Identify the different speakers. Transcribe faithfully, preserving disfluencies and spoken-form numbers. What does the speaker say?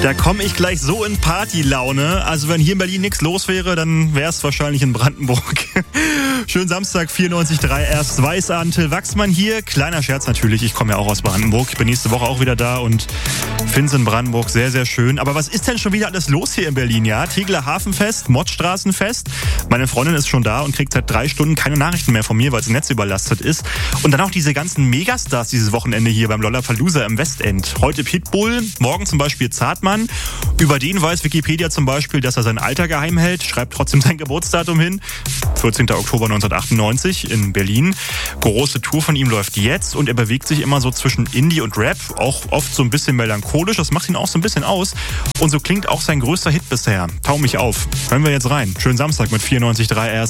Speaker 1: Da komme ich gleich so in Partylaune. Also wenn hier in Berlin nichts los wäre, dann wäre es wahrscheinlich in Brandenburg. Schönen Samstag, vierundneunzig Komma drei erst Weißahn, Till Wachsmann hier. Kleiner Scherz natürlich, ich komme ja auch aus Brandenburg. Ich bin nächste Woche auch wieder da und finde es in Brandenburg sehr, sehr schön. Aber was ist denn schon wieder alles los hier in Berlin? Ja, Tegeler Hafenfest, Mottstraßenfest. Meine Freundin ist schon da und kriegt seit drei Stunden keine Nachrichten mehr von mir, weil das Netz überlastet ist. Und dann auch diese ganzen Megastars dieses Wochenende hier beim Lollapalooza im Westend. Heute Pitbull, morgen zum Beispiel Zartmann. Über den weiß Wikipedia zum Beispiel, dass er sein Alter geheim hält, schreibt trotzdem sein Geburtsdatum hin. vierzehnter Oktober neunzehnhundertachtundneunzig in Berlin. Große Tour von ihm läuft jetzt und er bewegt sich immer so zwischen Indie und Rap, auch oft so ein bisschen melancholisch, das macht ihn auch so ein bisschen aus. Und so klingt auch sein größter Hit bisher. Tau mich auf. Hören wir jetzt rein. Schönen Samstag mit vierundneunzig Komma drei erst.